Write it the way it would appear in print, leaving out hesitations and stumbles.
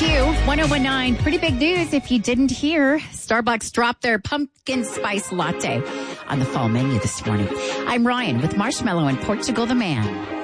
Q1019. Pretty big news if you didn't hear. Starbucks dropped their pumpkin spice latte on the fall menu this morning. I'm Ryan with Marshmallow and Portugal the Man.